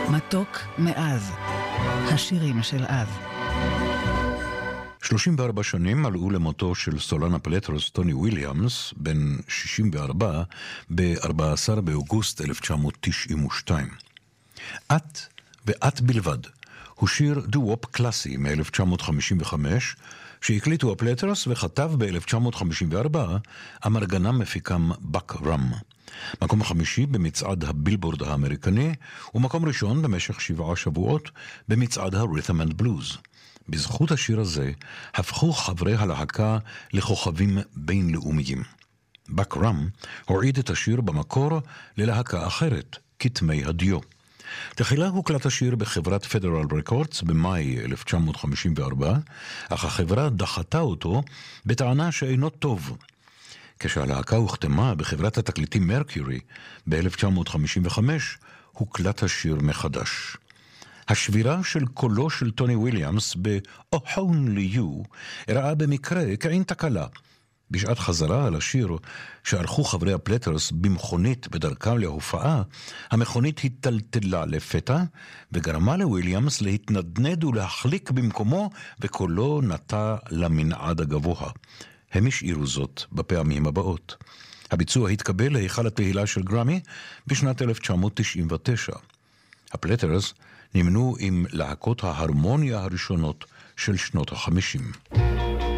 מתוק מאז, השירים של אז. 34 שנים מלאו למותו של סולן הפלטרס טוני וויליאמס, בן 64, ב-14 באוגוסט 1992. את ואת בלבד הוא שיר דו-וופ קלאסי מ-1955, שהקליטו הפלטרס וכתב ב-1954 המרגנה מפיקם בק רם. מקום החמישי במצעד הבילבורד האמריקני, ומקום ראשון במשך 7 שבועות במצעד ה-Rhythm and Blues. בזכות השיר הזה הפכו חברי הלהקה לכוכבים בינלאומיים. בק רם הוריד את השיר במקור ללהקה אחרת, כתמי הדיו. תחילה הוקלט השיר בחברת פדרל רקורדס במאי 1954, אך החברה דחתה אותו בטענה שאינו טוב. כשהלהקה הוחתמה בחברת התקליטים מרקיורי ב-1955, הוקלט השיר מחדש. השבירה של קולו של טוני וויליאמס ב-Oh Only You הראה במקרה כעין תקלה. בשעת חזרה על השיר שערכו חברי הפלטרס במכונית בדרכם להופעה, המכונית התטלטלה לפתע וגרמה לוויליאמס להתנדנד ולהחליק במקומו, וקולו נטה למנעד הגבוה. הם השאירו זאת בפעמים הבאות. הביצוע התקבל להיכל התהילה של גרמי בשנת 1999. הפלטרס נמנו עם להקות ההרמוניה הראשונות של שנות ה-50.